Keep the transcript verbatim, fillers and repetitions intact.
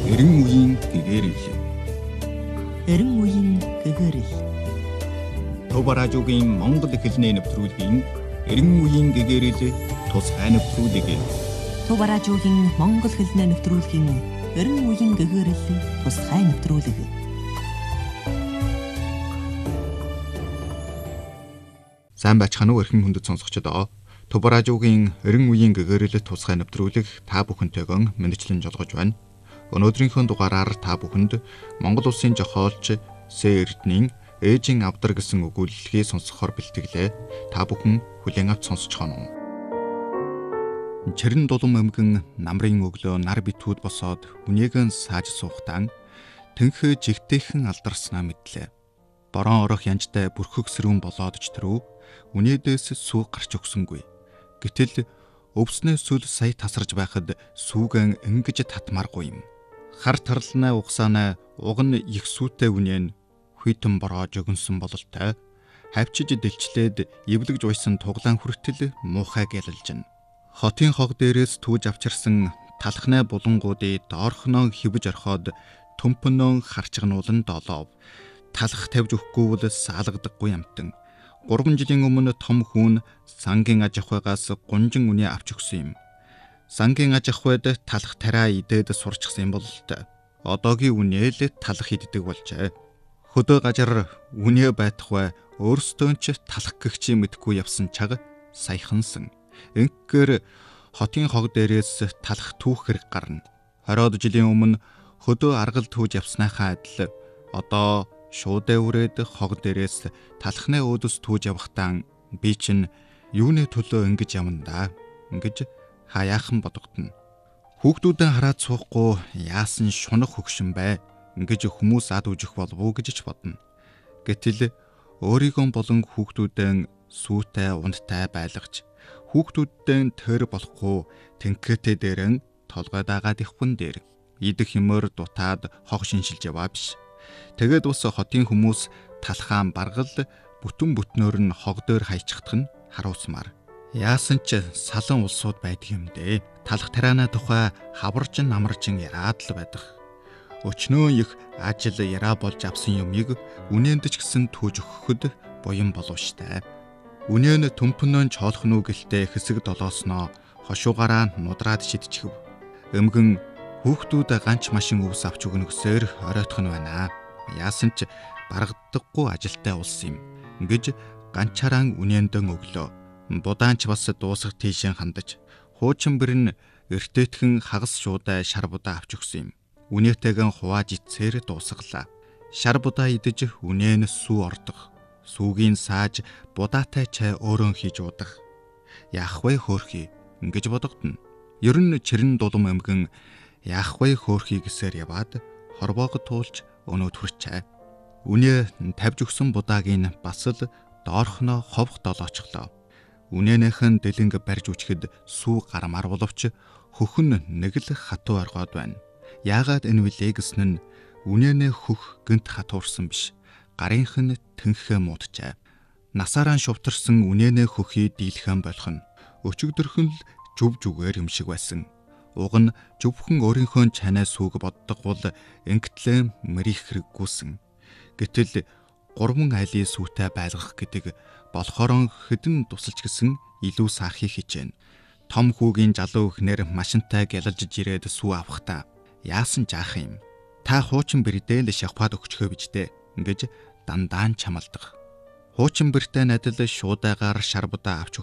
Эрен үеийн гэгэрэл. Эрен үеийн гэгэрэл. Төв радиогийн Монгол хэлний нэвтрүүлгийн Эрен үеийн гэгэрэл тусгай нэвтрүүлэг. Төв радиогийн Монгол хэлний нэвтрүүлгийн Эрен үеийн гэгэрэл тусгай нэвтрүүлэг. Сайн байцгаана уу эрхэм хүндэт сонсогчдоо. Төв радиогийн Эрен үеийн гэгэрэл тусгай нэвтрүүлэг та бүхэнтэйгэн мэдчлэн жолгож байна. Өнөөдрийнхөө дугаараар та бүхэнд Монгол улсын зохиолч Сэ Эрдэнийн ээжийн авдар гэсэн өгүүлэлгийг сонсохоор бэлтгэлээ. Та бүхэн хүлээн авч сонсож байна уу? Чирэн дулам өмгөн намрын өглөө нар битүүд босоод үнээгэн сааж суухтан тэнхээ жигтэйхэн алдарснаа мэдлээ. Борон орох янжтай бүрхэг сэрүүн болоод ч тэрүү үнээдээс сүү гарч өгсөнгүй. Гэтэл өвснөө сүл сая тасарж байхад сүүгэн ингэж татмааргүй юм. Хар тарлнаа угсаанаа уг нь их сүүтэй үнэн хүйтэн бороож өгөнсөн бололтой хавчиж дэлчлээд эвлэгж уйсан туглаан хүртэл муухай гялалжин. Хотын хог дээрээс түүж авчирсан талхнаа булангуудыг доорхноо хөвж орхоод төмпөнөө харчгнуулан долоо. Талах тавьж өгөхгүй бол саалгадаггүй амтан. Гурван жилийн өмнө том хүүн сангийн аж ахуйгаас гунжин үнэ авч өгсөн юм. Сангийн аж ахуйд талах тараа идээд сурчсан юм бол л одоогийн үнээл талах иддэг болжээ. Хөдөө гажар үнэ байтугай өөрсдөө ч талах гэгч мэдгүй явсан чаг саяхансан. Ингээр хотын хог дээрээс талах түүх хэрэг гарна. Хороод жилийн өмнө хөдөө аргал түүж явсныхаа адил одоо шуудэ үрээд хог дээрээс талхны өөдөс түүж явахтаа би чинь юуны төлөө ингэж явна да ингэж хаяахан бодогдно. Хүүхдүүдэн хараад суухгүй яасан шунах хөгшин бай ингэж хүмүүс ад үжих болов уу гэж ч бодно. Гэтэл өөрийгөө болон хүүхдүүдэн сүүтэй унттай байлгаж хүүхдүүддэн тэр болохгүй тэнхээтэй дээрэн толгой дагаад иххэн дээр идэх хэмээр дутаад хог шиншилж яваа биш. Тэгээд ус хотын хүмүүс талхаан баргал бүтэн бүтнөөр нь хог дээр хайчихдах нь харуусмаар. Яасан ч салан улсууд байдаг юм дээ. Талх тараана тухай хаваржин намаржин яраад л байдаг. Өчнөө их ажил яраа болж авсан юмыг үнээнд ч гэсэн түүж өгөхөд буян болов штэ. Үнэн төмпөнөө чоолох нү гэлтэй хэсэг долоосноо хошуугаараа нудраад шидчихв. Өмгөн хүүхдүүд ганч машин өвс авч өгнө гэсээр оройтох нь байна. Яасан ч барагддаггүй ажилтай улс юм. Ингэж ганчаараа үнэндэн өглөө. Будаанч бас дуусах тийшэн хандаж хуучин бэрн эртээтгэн хагас шуудаа шар будаа авч өгсөн юм. Үнээтэйгэн хувааж ицээр дуусгалаа. Шар будаа идэж үнэн сүү ордох. Сүүгийн сааж будаатай чай өөрөө хийж уудах. Яах вэ хөөрхий ингэж бодогдно. Ер нь чирэн дулам өмгөн яах вэ хөөрхий гэсээр яваад хорвоогод туулж өнөөд хүрчээ. Үнэ тавьж өгсөн будаагийн бас л доорхноо ховх долоочлоо. Үнэнийхэн дэлэнг барьж үчгэд сүү гармаар боловч хөхн нэг л хатуу оргоод байна. Яагаад энэ вилээ гэснэн үнэнээ хөх гэнт хатуурсан биш. Гарынх нь тэнхээ муудчаа. Насаараа шувтарсан үнэнээ хөхий дийлхэн болох нь өчигдөрхөн л зүв зүгээр юм шиг байсан. Уг нь зөвхөн өөрийнхөө чанаа сүг боддог бол ингэтлээ мэрих хэрэггүйсэн. Гэтэл гурван айлын сүүтэй байлгах гэдэг болохоор хэдэн тусалж гисэн илүү саахыг хичээнэ. Том хүүгийн залуу ихнэр машинтай гялалж ирээд сүү авахтаа яасан жаах юм. Та хуучин бэрдээ л шавхаад өгчхөө биждээ гэж дандаан чамалдаг. Хуучин бэртэй надад шуудаагаар шар будаа авч